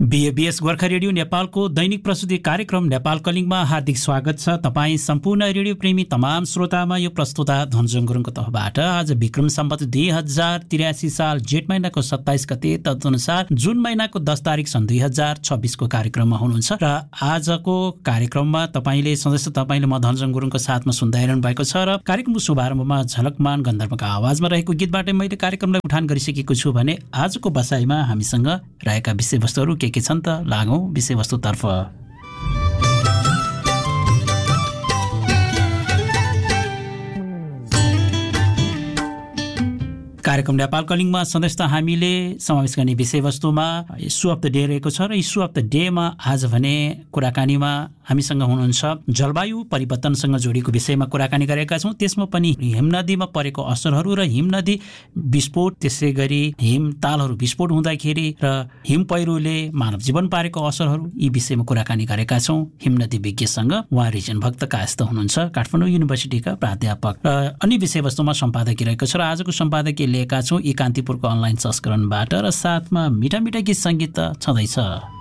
बीएबीएस Gorkha radio नेपालको दैनिक प्रस्तुति कार्यक्रम नेपाल कलिङमा हार्दिक स्वागत छ। तपाईँ सम्पूर्ण रेडियो प्रेमी तमाम श्रोतामा यो प्रस्तुता धनजङ गुरुङको तर्फबाट आज विक्रम सम्वत 2083 साल जेठ महिनाको 27 गते तदनुसार जुन महिनाको 10 तारिक सन् 2026 को कार्यक्रममा हुनुहुन्छ र आजको कार्यक्रममा तपाईले म धनजङ गुरुङको साथमा सुन्दै आइरहनु भएको छ र कार्यक्रमको शुभारम्भमा झलकमान गन्धर्वका आवाजमा रहेको गीतबाटै मैले कार्यक्रमलाई उठान गरिसकेको छु भने आजको बसाइमा हामीसँग रहेका विषयवस्तुहरू के छन् त लागौं विषयवस्तुतर्फ। कार्यक्रम नेपाल कलिङमा सधैँ हामीले समावेश गर्ने विषयवस्तुमा इस्यु अफ द डे रहेको छ र इस्यु अफ द डेमा आज भने कुराकानीमा हामीसँग हुनुहुन्छ जलवायु परिवर्तनसँग जोडिएको विषयमा कुराकानी गरेका छौँ। त्यसमा पनि हिमनदीमा परेको असरहरू र हिमनदी विस्फोट, त्यसै गरी हिमतालहरू विस्फोट हुँदाखेरि र हिम पहिरोले मानव जीवन पारेको असरहरू, यी विषयमा कुराकानी गरेका छौँ हिमनदी विज्ञसँग। उहाँ रिजन भक्त कायस्थ हुनुहुन्छ, काठमाडौँ युनिभर्सिटीका प्राध्यापक र अन्य विषयवस्तुमा सम्पादकीय रहेको छ र आजको सम्पादकीय लिएका छौँ यी कान्तिपुरको अनलाइन संस्करणबाट र साथमा मिठा मिठा गीत सङ्गीत छँदैछ।